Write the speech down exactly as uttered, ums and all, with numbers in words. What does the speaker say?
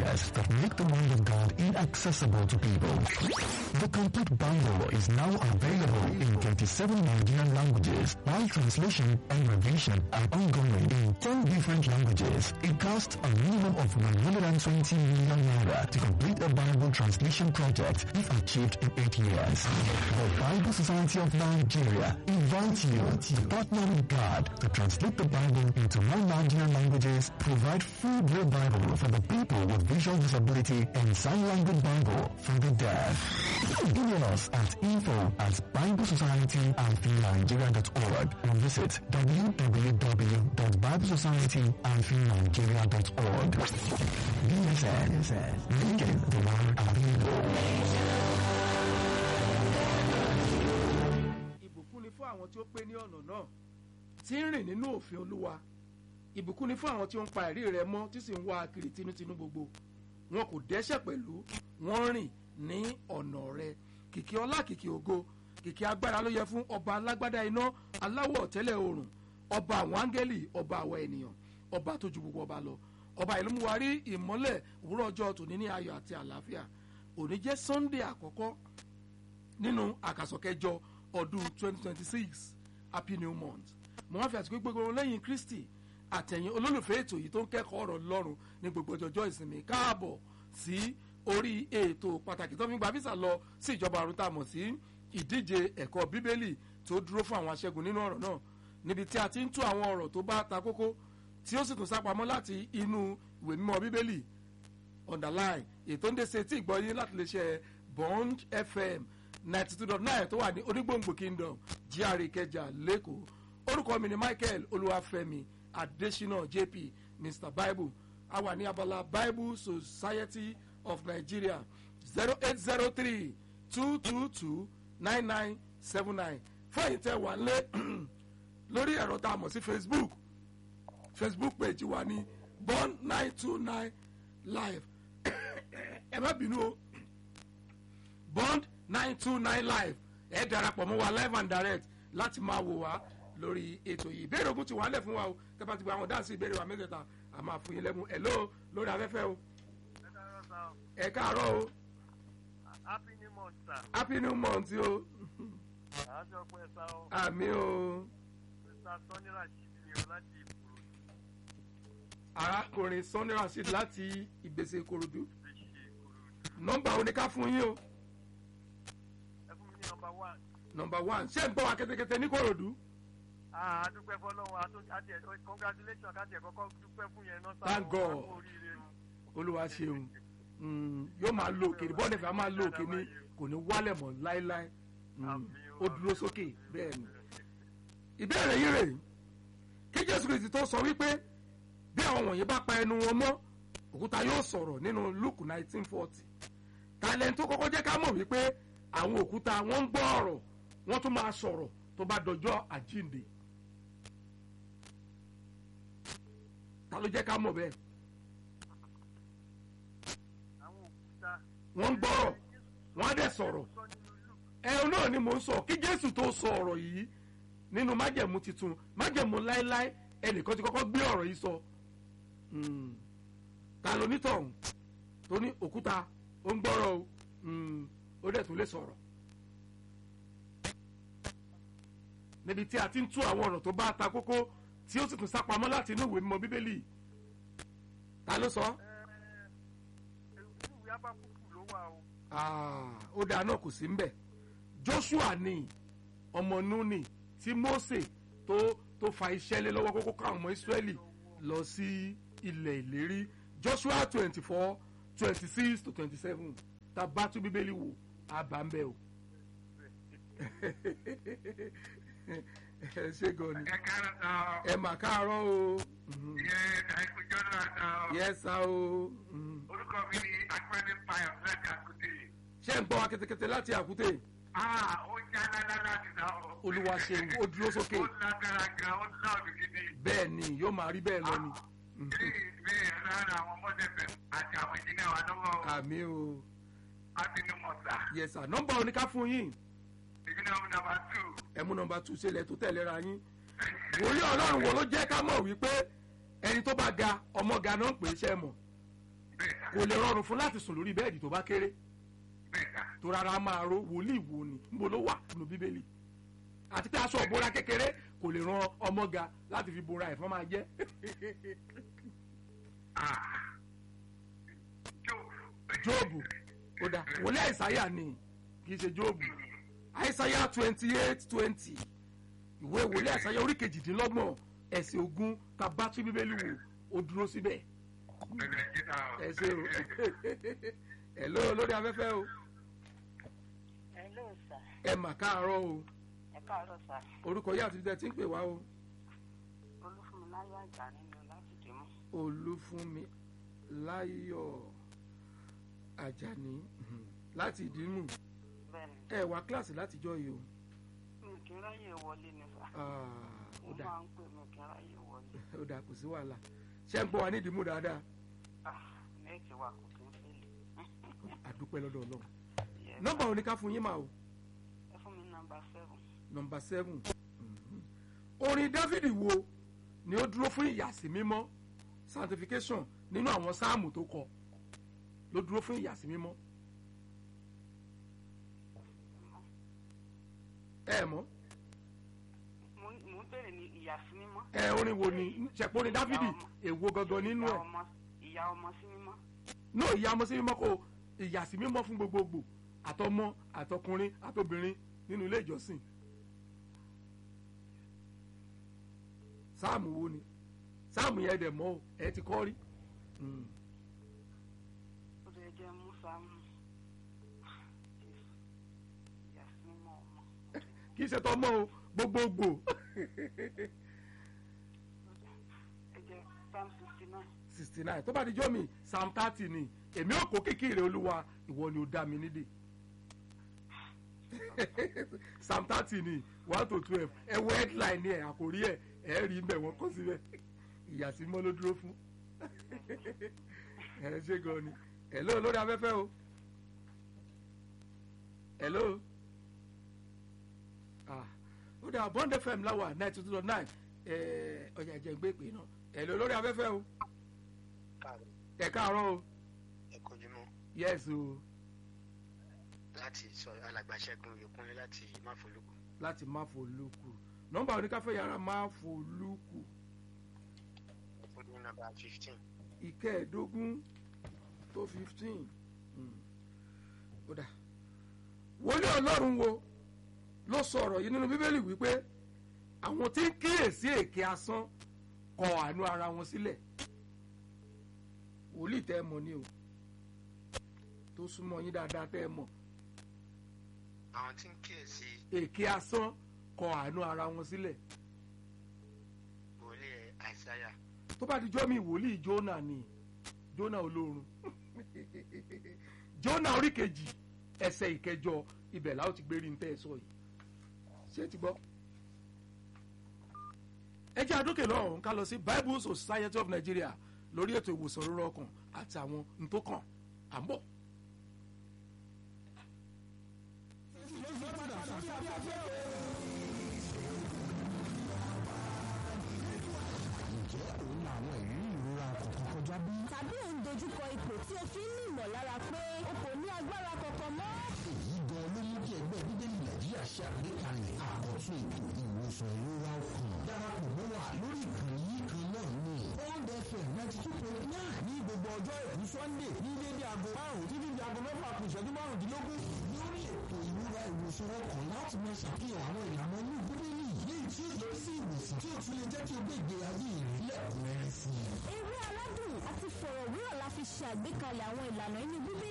barriers that make the word of God inaccessible to people. The complete Bible is now available in twenty-seven Nigerian languages, while translation and revision are ongoing in ten different languages. It costs a minimum of one hundred twenty million naira to complete a Bible translation project if achieved in eight years. The Bible Society of Nigeria invites you to partner with God to translate the Bible into more Nigerian languages, provide full Braille Bible for the people with visual disability, and sign language Bible for the deaf. Email us at info at bible society nigeria dot org or visit w w w dot bible society nigeria dot org. B S N, making the word available. Ìbùkún ni fún àwọn tí ó pé ní ọ̀nà náà tí ń rìn nínú òfin Olúwa. Ìbùkún ni fún àwọn tí ó ń pa ẹ̀rí rẹ̀ mọ́ tí sì ń wá kiri tinútinú gbogbo. Wọn kò dẹ́ṣẹ̀ pẹ̀lú, wọ́n rìn ní ọ̀nà rẹ̀. Kìkì ọlá, kìkì ògo, kìkì agbára ló yẹ fún ọba alágbádá iná, aláwọ̀ tẹ́lẹ̀ oòrùn, ọba àwọn áńgẹ́lì, ọba àwọn ènìyàn, ọba tó ju gbogbo ọba lọ. Ọba ìlú mú wa rí ìmọ́lẹ̀ òwúrọ̀ ọjọ́ tòní ní ayọ̀ àti àlàáfíà. Òní jẹ́ Sunday àkọ́kọ́ nínú àkàsọ̀ kẹjọ ọdún twenty twenty-six. Happy New Month. Mo wá fi àsìkò gbogbo lẹ́yìn Kristi àtẹ̀yìn olólùfẹ́ ètò yìí tó ń kẹ́kọ̀ọ́ ọ̀rọ̀ Ọlọ́run ní gbogbo ọjọ́jọ́ ìsinmi káàbọ̀ sí orí ètò pàtàkì tó fi gba visa lọ sí ìjọba ọ̀run tá a mọ̀ sí ìdíje ẹ̀kọ́ Bíbélì tó dúró fún àwọn aṣẹ́gun nínú ọ̀rọ̀ náà, níbi tí a ti ń tú àwọn ọ̀rọ̀ tó bá ta kókó tí ó sì tún sápamọ́ láti inú ìwé mímọ́ Bíbélì. Underline ètò ń dẹ́sẹ̀ tí ìgbọ́yé láti lè ṣe Bond F M ninety two dot nine tó wà ní Onígbòǹgbò Kingdom G R A Ìkẹjà lẹ́kọ̀ọ́. Orúkọ mi ni Michael Olúwafẹ́mi Adésínà J P Mister Bible. A wà ní abala Bible Society of Nigeria zero eight zero three two two two nine nine seven nine. Fẹ́yìn tẹ́ wà lé lórí ẹ̀rọ tá a mọ̀ sí Facebook. Facebook page wà ní Bond nine two nine live. Ẹ má bínú o. Bond nine two nine live. Ẹ darapọ̀ mọ́ wa live and direct láti máa wò wá lórí ètò yìí. Ìbéèrè ogun ti wà lẹ̀ fún wa o. Tẹ́pá ti gba àwọn dáǹsì ìbéèrè wa mẹ́tẹ̀ẹ̀ta. A máa fún yín lẹ́mú. Hello lórí afẹ́fẹ́ o. Ẹ káàárọ̀ o. Happy New Month, sir. Happy New Month o. Àjọ pẹ́ sá o. Àmì o. Mister Sonny Rasheed ni o láti Ìkòròdú. Arákùnrin Sonny Rasheed láti Ìgbésẹ̀ Ìkòròdú. Ìgbésẹ̀ Ìkòròdú. Nọ́mbà wo ni ká fún yín o? Ẹ fún mi ní nọ́mbà one. Nọ́mbà one. Ṣé ń bọ̀ wá kẹ́tẹ́kẹ́tẹ́ ní Ìkòròdú? Ah, adúpẹ́ fọlọ́run àti ẹ̀ congratulations káti ẹ̀ kọ́kọ́ dúpẹ́ fún yẹn náà. Thank God. Olúwa ṣeun. Yóò máa lo òkè ní bọ́ọ̀lù ẹ̀fẹ̀ á máa lo òkè ní kò ní wálẹ̀ mọ́ láéláé. Ó dúró sókè bẹ́ẹ̀ ni. Ìbéèrè yìí rèé. Kí Jésù Kristi tó sọ wípé bí àwọn wọ̀nyí bá pa ẹnu wọn mọ́ òkúta yóò sọ̀rọ̀ nínú Luke nineteen forty. Talent tó kọ́kọ́ jẹ́ ká mọ̀ wípé àwọn òkúta wọ́n ń gbọ́ ọ̀rọ̀ wọ́n tún máa sọ̀rọ̀ tó bá dọjọ́ àjíǹde. Ta ló jẹ́ ká mọ̀ bẹ́ẹ̀? Àwọn òkúta. Wọ́n ń gbọ́rọ̀ wọ́n á dẹ̀ sọ̀rọ̀. Ẹ̀rọ náà ni mò ń sọ kí Jésù tó sọ ọ̀rọ̀ yìí nínú májẹ̀mú titun májẹ̀mú láéláé ẹnìkan ti kọ́kọ́ gbé ọ̀rọ̀ yìí sọ. Ta ló nítọ̀hún tó ní òkúta ó ń gbọ́rọ̀ o ó dẹ̀ tún lè sọ̀rọ̀. Níbi tí a ti ń tú àwọn ọ̀rọ̀ tó bá ta kókó tí ó sì tún sápamọ́ láti inú ìwé mímọ́ Bíbélì. Ta ló sọ? Inú ìwé Ábákúkù ló wà o. Ó dáa náà kò sí ń bẹ̀. Joshua ni ọmọ Núnì tí Mósè tó tó fa iṣẹ́ lé lọ́wọ́ kókó káwọn ọmọ Ísírẹ́lì lọ sí ilẹ̀ ìlérí. Joshua twenty four twenty six to twenty seven tá a bá tú Bíbélì wò á bá ń bẹ̀ o. Ẹ ṣé gan ni. Ẹ káàárọ̀ sá o. Ẹ mà káàárọ̀ o. Yẹ àìkújọ́ náà sá o. Yẹ sá o. Orúkọ mi ni Agbani Payọ̀ láti Àkúté. Ṣé ń gbọ́ wa kẹ́tẹ́kẹ́tẹ́ láti Àkúté? Ah, ó já dáadáa láti sá o. Olúwa ṣeun, ó dúró sókè. Ó lágbára gan, ó láòdù gidi. Bẹ́ẹ̀ ni yóò máa rí bẹ́ẹ̀ lọ ni. Bẹ́ẹ̀ lára àwọn mọ́tẹ́fẹ̀ àti àwọn ìjìnlẹ̀ wa lọ́wọ́. Àmì o. Happy New Month sá. Yes sir, nọ́mbà oníká fún yín. Ìgbìnà nọ́mbà two. Ẹ mú nọ́mbà two ṣẹlẹ̀ tó tẹ̀léra yín. Wòlíì Ọlọ́run wo ló jẹ́ ká mọ̀ wípé ẹni tó bá ga ọmọ ga náà ń pè é ṣẹ́ mọ̀. Bẹ́ẹ̀ sá. kò lè rọrùn fún láti sùn lórí bẹ́ẹ̀dì tó bá kéré bẹ́ẹ̀ sà. tó rárá máa ro wòlíì wo ni níbo ló wà nínú bíbélì àti pé aṣọ ìbora kékeré kò lè ran ọmọ ga láti fi bora ẹ̀fọn máa jẹ́. Jóòbù ó dá wòlíì àìsáyà ni kì í ṣe Jóòbù àìsáyà twenty eight twenty ìwé wòlíì àìsáyà orí kejìdínlọ́gbọ̀n ẹsẹ̀ ogún ká bá tún bíbélì wò ó dúró síbẹ̀. ẹ ṣe o ẹ ló lórí afẹ́fẹ́ o. ẹ ló sà. ẹ mà káàárọ̀ o. ẹ káàárọ̀ sà. orúkọ yá àti tẹ tí ń pè wá o. olúfúnmiláyọ̀ àjàní ni láti dìímú. olúfúnmiláyọ̀ àjàní láti ìdìímú. bẹ́ẹ̀ni. ẹ wá kíláàsì látijọ́ yìí o. mi kì í ráyè wọlé ni sà. ó dà mo máa ń pè mi kì í ráyè wọlé. ó dà kò sí wàhálà ṣé ń gbọ́ wa ní ìdìímú dáadáa. nẹ́ẹ̀tì wa kò kí ń fẹ́lẹ̀. àdúpẹ́ lọ́dọ̀ Ọlọ́run. nọ́mbà òní ká fún yín mà o. ẹ fún mi nọ́mbà seven. nọ́mbà seven. orin Dáfídì wo ni ó dúró fún ìyàsímímọ́ sanctification nínú àwọn sáàmù tó kọ ló dúró fún ìyàsímímọ́. ẹ mọ̀. mo ń bèrè ní ìyàsímímọ́. ẹ orin wo ni ṣẹ̀pọ̀ orin Dáfídì èwo gangan nínú ẹ̀. ìyá ọmọ sí mímọ́. no ìyá ọmọ sí mímọ́ kò ìyàsímímọ́ fún gbogbogbò àtọmọ àtọkùnrin àtobìnrin nínú ilé ìjọsìn. sáàmù wo ni sáàmù yẹn dẹ̀ mọ́ o ẹ ti kọ́ rí. ó lè jẹ́ musa mú ìyàsímímọ́ ọmọ. kì í ṣe tọmọ o gbogbogbò. ẹ jẹ́ psalm sixty nine. sixty nine tó bá di jọ́ mi psalm thirty ni èmi ò kó kékeré olúwa ìwọ ni ó dá mi nídìí. psalm thirty ni one to twelve ẹ wọ headline ẹ àkórí ẹ ẹ rí mbẹ wọn kọ síbẹ̀ ìyàsímọ́ ló dúró fún. ẹ ṣe gan ni hello lórí afẹ́fẹ́ o hello ah ó dà Bond F M láwà ninety two dot nine ọjà ìjẹ́ gbé pé náà hello lórí afẹ́fẹ́ o ẹ káàárọ̀ o. ẹ kojú mọ́. yes o. láti sọ alàgbàṣẹ́gun ìkúnlẹ̀ láti máfolúkù. láti máfolúkù nọ́mbà oníkáfẹ́ yàrá máfolúkù. fún ní nọ́mbà fifteen. ìkẹẹ̀ẹ́dógún tó fifteen. ó dà wọlé ọlọ́run wo ló sọ ọ̀rọ̀ yìí nínú bíbélì wípé àwọn tí ń kíyèsí èké asán kọ àánú ara wọn sílẹ̀. wòlíì tẹ́ ẹ mọ̀ ni o tó súnmọ́ yín dáadáa tẹ́ ẹ mọ̀. àwọn tí ń kíyèsí. èké asán kọ àánú ara wọn sílẹ̀. wòlíì àìsáyà. tó bá di jọ́ mi wòlíì Jónà ni Jónà olórun Jónà orí kejì ẹsẹ̀ ìkẹjọ ibẹ̀ làwọn ti gbérí ntẹ́ ẹ sọ yìí ṣé ti gbọ́. ẹ jẹ́ àdókè lọ́rùn ká lọ sí Bible Society of Nigeria lórí ètò ìwòsàn rírọ̀ ọkàn àti àwọn ntòkàn à ń bọ̀. tàbí ò ń dojúkọ ipò tí o fi ń ní ìmọ̀lára pé o kò ní agbára kankan mọ́. èyí gan ló mú kí ẹgbẹ́ bíbélì Nàìjíríà ṣe àgbékalẹ̀ àkọ́tún ètò ìwòsàn ìrora ọkàn. darapọ̀ mọ́ wa lórí ìkànnì yìí kan náà ní Bond F M ninety two point nine ní gbogbo ọjọ́ ìlú Sunday ní dédé aago márùn-ún títí di aago mẹ́fà kù ìṣẹ́jú márùndínlógún. lórí ètò ìrora ìwòsàn ọkàn láti máa ṣàfihàn àwọn ìlànà inú bíbélì léyìí tí ó yọrí sí ìwòsàn tí ó tún lè jẹ́ kí o gbé ìgbé ayé rẹ lẹ́kùnrẹ́rẹ́ sí i. eré aládùn àti fọ̀rọ̀wérọ̀ la fi ṣe àgbékalẹ̀ àwọn ìlànà inú bíbélì